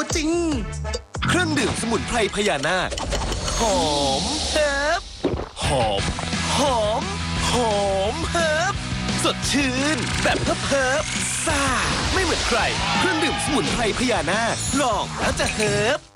ตัวจริงเครื่องดื่มสมุนไพรพญานาคหอมเฮิบหอมหอมหอมเฮิบสดชื่นแบบเฮิบซ่าไม่เหมือนใครเครื่องดื่มสมุนไพรพญานาคลองแล้วจะเฮิบ